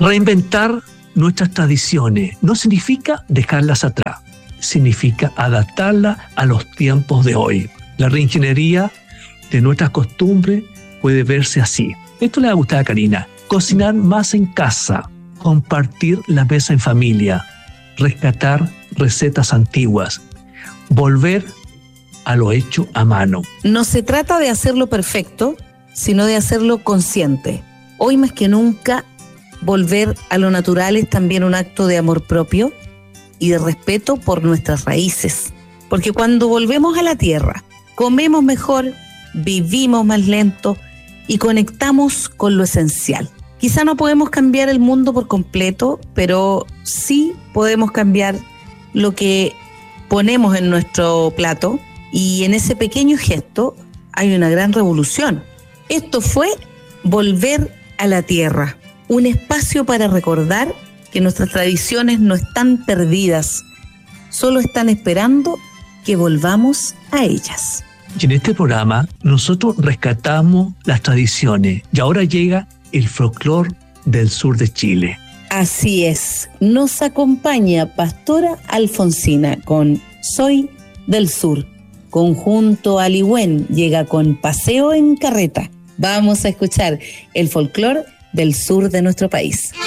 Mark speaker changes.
Speaker 1: Reinventar nuestras tradiciones no significa dejarlas atrás, significa adaptarlas a los tiempos de hoy. La reingeniería de nuestras costumbres puede verse así. Esto le va a gustar a Karina. Cocinar más en casa, compartir la mesa en familia, rescatar recetas antiguas, volver a lo hecho a mano.
Speaker 2: No se trata de hacerlo perfecto, sino de hacerlo consciente. Hoy más que nunca, volver a lo natural es también un acto de amor propio y de respeto por nuestras raíces. Porque cuando volvemos a la tierra, comemos mejor, vivimos más lento y conectamos con lo esencial. Quizá no podemos cambiar el mundo por completo, pero sí podemos cambiar lo que ponemos en nuestro plato, y en ese pequeño gesto hay una gran revolución. Esto fue Volver a la Tierra, un espacio para recordar que nuestras tradiciones no están perdidas, solo están esperando que volvamos a ellas.
Speaker 1: Y en este programa nosotros rescatamos las tradiciones y ahora llega el folclore del sur de Chile.
Speaker 2: Así es, nos acompaña Pastora Alfonsina con Soy del Sur. Conjunto Alihuén llega con Paseo en Carreta. Vamos a escuchar el folclore del sur de nuestro país.